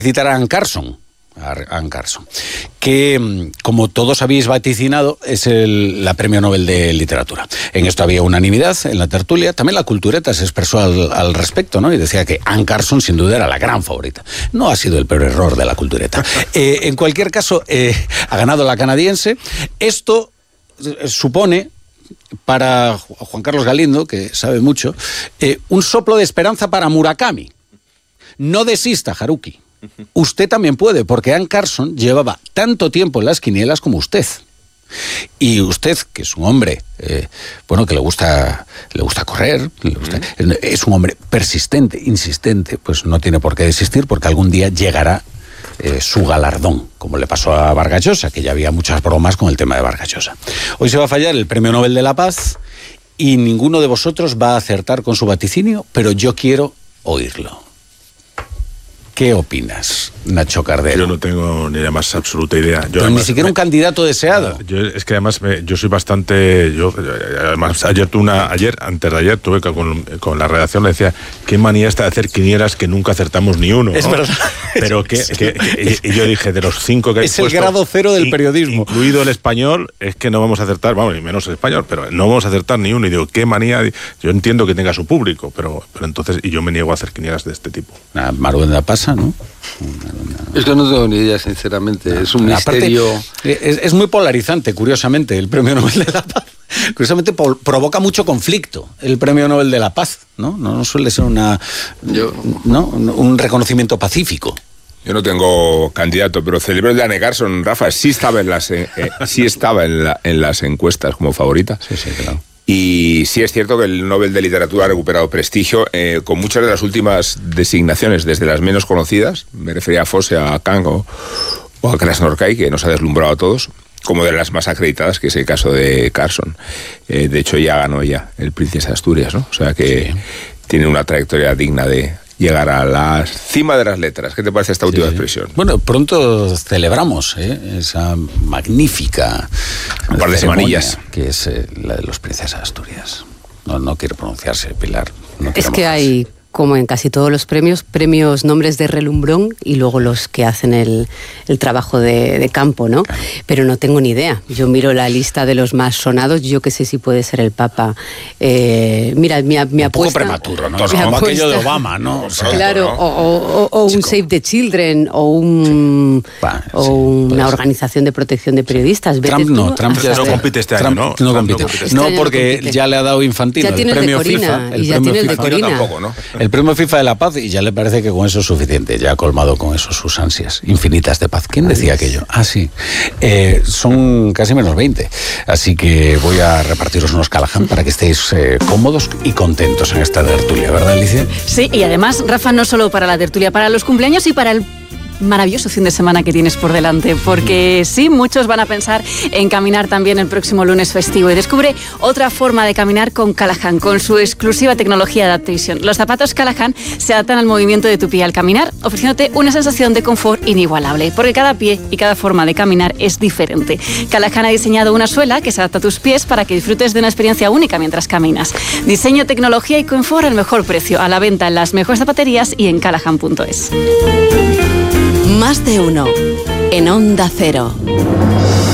Citar a Anne Carson, que, como todos habéis vaticinado, es la Premio Nobel de Literatura. En esto había unanimidad en la tertulia. También la Cultureta se expresó al respecto, ¿no? Y decía que Anne Carson, sin duda, era la gran favorita. No ha sido el peor error de la Cultureta. En cualquier caso, ha ganado la canadiense. Esto supone, para Juan Carlos Galindo, que sabe mucho, un soplo de esperanza para Murakami. No desista, Haruki. Usted también puede, porque Anne Carson llevaba tanto tiempo en las quinielas como usted. Y usted, que es un hombre, que le gusta correr, es un hombre persistente, insistente, pues no tiene por qué desistir, porque algún día llegará su galardón, como le pasó a Vargas Llosa, que ya había muchas bromas con el tema de Vargas Llosa. Hoy se va a fallar el Premio Nobel de la Paz y ninguno de vosotros va a acertar con su vaticinio, pero yo quiero oírlo. ¿Qué opinas, Nacho Cardero? Yo no tengo ni la más absoluta idea. Pero además, ni siquiera un candidato deseado. Es que además yo soy bastante... Además, antes de ayer, tuve con la redacción, le decía, qué manía esta de hacer quinielas que nunca acertamos ni uno. Es verdad. Pero y yo dije, de los 5 que hay es el grado cero del periodismo. Incluido el español, es que no vamos a acertar, y menos el español, pero no vamos a acertar ni uno. Y digo, qué manía... Yo entiendo que tenga su público, pero entonces... Y yo me niego a hacer quinielas de este tipo. Maruenda pasa, ¿no? Es que no tengo ni idea, sinceramente. Es un misterio. Aparte, es muy polarizante, curiosamente, el Premio Nobel de la Paz. Curiosamente provoca mucho conflicto el Premio Nobel de la Paz, ¿no? No suele ser un reconocimiento pacífico. Yo no tengo candidato, pero celebro el de Anne Carson, Rafa. Sí estaba en las encuestas como favorita. Sí, claro. Y sí es cierto que el Nobel de Literatura ha recuperado prestigio con muchas de las últimas designaciones, desde las menos conocidas, me refería a Fosse, a Kang o a Krasnorkai, que nos ha deslumbrado a todos, como de las más acreditadas, que es el caso de Carson. De hecho, ya ganó el Princesa de Asturias, ¿no? O sea que tiene una trayectoria digna de llegar a la cima de las letras. ¿Qué te parece esta última expresión? Bueno, pronto celebramos esa magnífica un par de semanillas, que es la de los Princesas de Asturias. No quiero pronunciarse, Pilar. Es que hay, como en casi todos los premios, nombres de relumbrón y luego los que hacen el trabajo de campo, ¿no? Claro. Pero no tengo ni idea. Yo miro la lista de los más sonados, yo que sé si puede ser el Papa. Mira, mi apuesta... Un poco prematuro, ¿no? Como aquello de Obama, ¿no? Claro, ¿no? O un Save the Children, o una organización de protección de periodistas. Trump no compite este año, ¿no? No compite. No, porque ya le ha dado Infantino ya tiene el premio de Corina, FIFA. Y ya tiene el de Corina. Tampoco, ¿no? El premio FIFA de la Paz, y ya le parece que con eso es suficiente, ya ha colmado con eso sus ansias infinitas de paz. ¿Quién decía aquello? Sí. Son casi menos 20, así que voy a repartiros unos Callahan para que estéis cómodos y contentos en esta tertulia, ¿verdad, Alicia? Sí, y además, Rafa, no solo para la tertulia, para los cumpleaños y para el maravilloso fin de semana que tienes por delante, porque sí, muchos van a pensar en caminar también el próximo lunes festivo y descubre otra forma de caminar con Callahan, con su exclusiva tecnología de Adaptation. Los zapatos Callahan se adaptan al movimiento de tu pie al caminar, ofreciéndote una sensación de confort inigualable, porque cada pie y cada forma de caminar es diferente. Callahan ha diseñado una suela que se adapta a tus pies para que disfrutes de una experiencia única mientras caminas. Diseño, tecnología y confort al mejor precio, a la venta en las mejores zapaterías y en callahan.es. Más de uno en Onda Cero.